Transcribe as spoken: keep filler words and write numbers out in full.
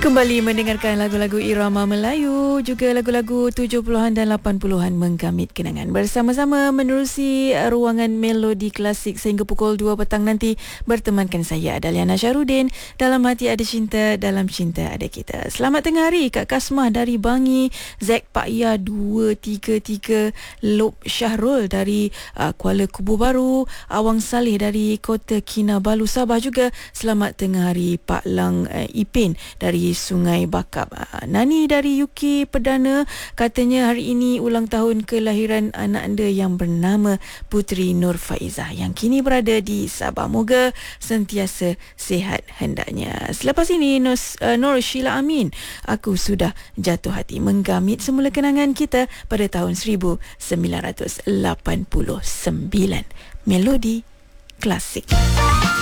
Kembali mendengarkan lagu-lagu irama Melayu, juga lagu-lagu tujuh puluhan dan lapan puluhan menggamit kenangan. Bersama-sama menerusi ruangan melodi klasik sehingga pukul dua petang nanti, bertemankan saya Adaliana Syarudin. Dalam hati ada cinta, dalam cinta ada kita. Selamat tengah hari Kak Kasmah dari Bangi, Zack Pak Ya dua tiga tiga, Lob Syahrul dari uh, Kuala Kubu Baru, Awang Saleh dari Kota Kinabalu Sabah juga. Selamat tengah hari Pak Lang uh, Ipin dari Sungai Bakap. Nani dari U K Perdana katanya hari ini ulang tahun kelahiran anak anda yang bernama Putri Nur Faizah yang kini berada di Sabah. Moga sentiasa sihat hendaknya. Selepas ini Nur, uh, Nur Sheila Amin, Aku Sudah Jatuh Hati, menggamit semula kenangan kita pada tahun seribu sembilan ratus lapan puluh sembilan. Melodi klasik.